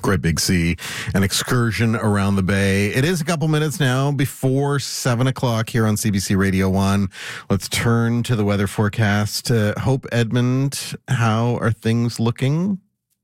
Great Big Sea, an excursion around the bay. It is a couple minutes now before 7 o'clock here on CBC Radio 1. Let's turn to the weather forecast. Hope, Edmund, how are things looking?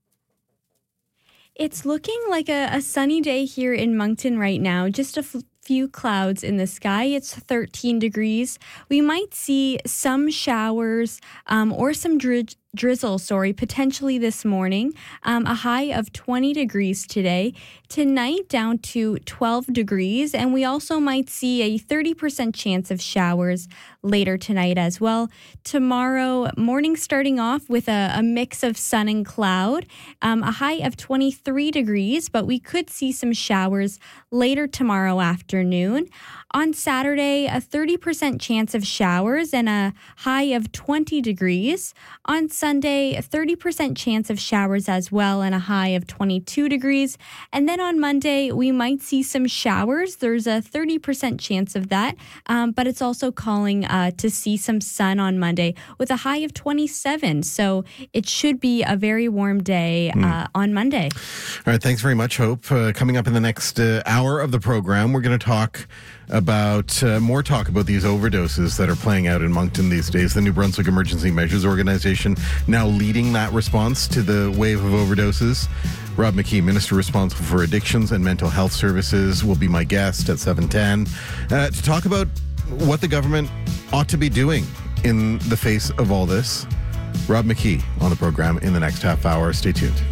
It's looking like a sunny day here in Moncton right now. Just a few clouds in the sky. It's 13 degrees. We might see some showers or some drizzle, potentially this morning. A high of 20 degrees today. Tonight down to 12 degrees. And we also might see a 30% chance of showers later tonight as well. Tomorrow morning starting off with a mix of sun and cloud. A high of 23 degrees, but we could see some showers later tomorrow afternoon. On Saturday, a 30% chance of showers and a high of 20 degrees. On Sunday, a 30% chance of showers as well and a high of 22 degrees. And then on Monday, we might see some showers. There's a 30% chance of that, but it's also calling to see some sun on Monday with a high of 27. So it should be a very warm day on Monday. All right, thanks very much, Hope. Coming up in the next hour of the program, we're going to talk about these overdoses that are playing out in Moncton these days. The New Brunswick Emergency Measures Organization now leading that response to the wave of overdoses. Rob McKee, Minister responsible for addictions and mental health services, will be my guest at 7:10 to talk about what the government ought to be doing in the face of all this. Rob McKee on the program in the next half hour. Stay tuned.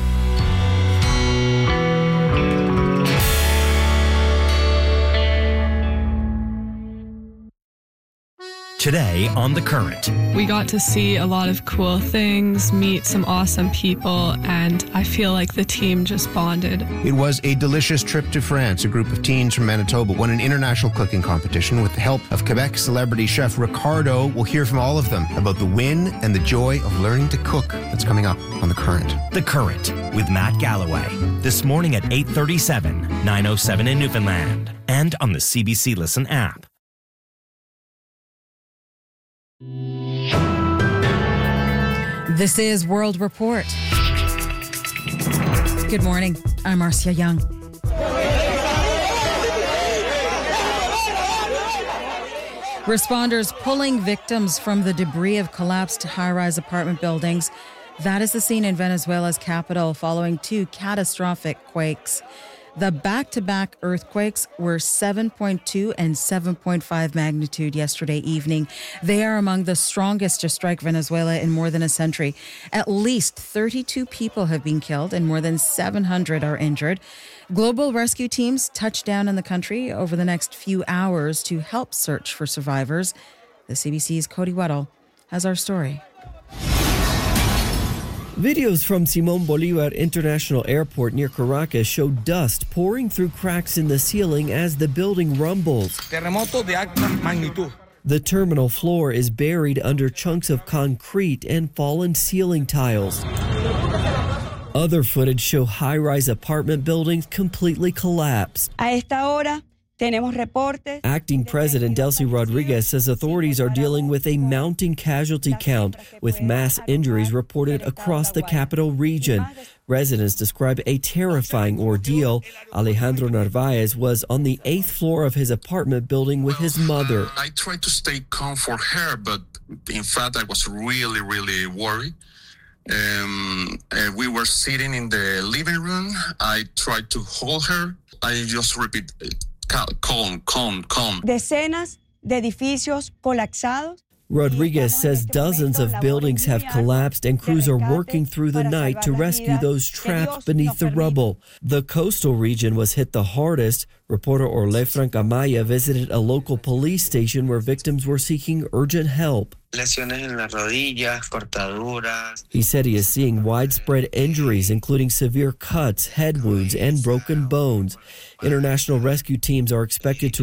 Today on The Current. We got to see a lot of cool things, meet some awesome people, and I feel like the team just bonded. It was a delicious trip to France. A group of teens from Manitoba won an international cooking competition with the help of Quebec celebrity chef Ricardo. We'll hear from all of them about the win and the joy of learning to cook. That's coming up on The Current. The Current with Matt Galloway. This morning at 8:37, 9:07 in Newfoundland, and on the CBC Listen app. This is World Report. Good morning. I'm Marcia Young. Responders pulling victims from the debris of collapsed high-rise apartment buildings. That is the scene in Venezuela's capital following two catastrophic quakes. The back-to-back earthquakes were 7.2 and 7.5 magnitude yesterday evening. They are among the strongest to strike Venezuela in more than a century. At least 32 people have been killed and more than 700 are injured. Global rescue teams touch down in the country over the next few hours to help search for survivors. The CBC's Cody Weddle has our story. Videos from Simón Bolívar International Airport near Caracas show dust pouring through cracks in the ceiling as the building rumbles. Terremoto de alta magnitud. The terminal floor is buried under chunks of concrete and fallen ceiling tiles. Other footage show high-rise apartment buildings completely collapsed. A esta hora, tenemos reportes. Acting President Delcy Rodriguez says authorities are dealing with a mounting casualty count, with mass injuries reported across the capital region. Residents describe a terrifying ordeal. Alejandro Narvaez was on the 8th floor of his apartment building with his mother. I tried to stay calm for her, but in fact, I was really, really worried. We were sitting in the living room. I tried to hold her. I just repeat, calm. Decenas de edificios colapsados. Rodriguez says dozens of buildings have collapsed and crews are working through the night to rescue those trapped beneath the rubble. The coastal region was hit the hardest. Reporter Orle Francamaya visited a local police station where victims were seeking urgent help. He said he is seeing widespread injuries, including severe cuts, head wounds, and broken bones. International rescue teams are expected to